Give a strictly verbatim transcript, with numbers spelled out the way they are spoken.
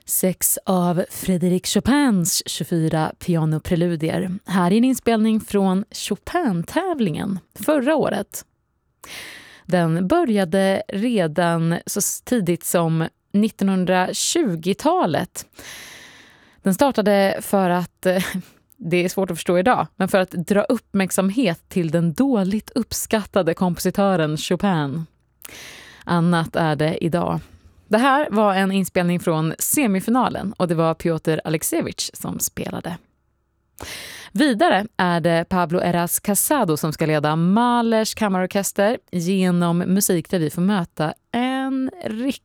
Sex av Frédéric Chopins tjugofyra pianopreludier. Här är en inspelning från Chopin-tävlingen förra året. Den började redan så tidigt som nittonhundratjugotalet. Den startade för att, det är svårt att förstå idag, men för att dra uppmärksamhet till den dåligt uppskattade kompositören Chopin. Annat är det idag. Det här var en inspelning från semifinalen och det var Piotr Aleksejevich som spelade. Vidare är det Pablo Heras Casado som ska leda Mahlers kammarorkester genom musik där vi får möta en riktig